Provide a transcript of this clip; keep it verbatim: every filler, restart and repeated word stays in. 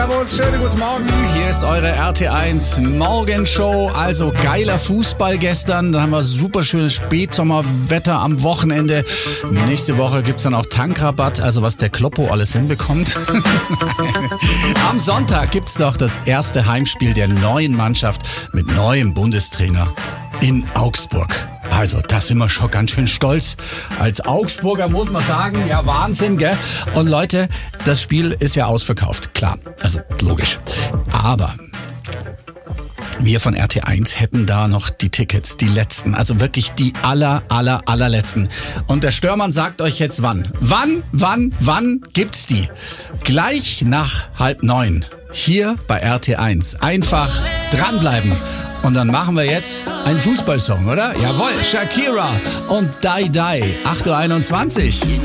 Servus, schönen guten Morgen. Hier ist eure R T eins Morgenshow. Also geiler Fußball gestern. Dann haben wir super schönes Spätsommerwetter am Wochenende. Nächste Woche gibt's dann auch Tankrabatt, also was der Kloppo alles hinbekommt. Am Sonntag gibt's doch das erste Heimspiel der neuen Mannschaft mit neuem Bundestrainer in Augsburg. Also, da sind wir schon ganz schön stolz. Als Augsburger muss man sagen, ja Wahnsinn, gell? Und Leute, das Spiel ist ja ausverkauft, klar, also logisch. Aber wir von R T eins hätten da noch die Tickets, die letzten, also wirklich die aller, aller, allerletzten. Und der Störmann sagt euch jetzt wann. Wann, wann, wann gibt's die? Gleich nach halb neun, hier bei R T eins. Einfach dranbleiben. Und dann machen wir jetzt einen Fußballsong, oder? Jawohl, Shakira und Die Die, acht Uhr einundzwanzig.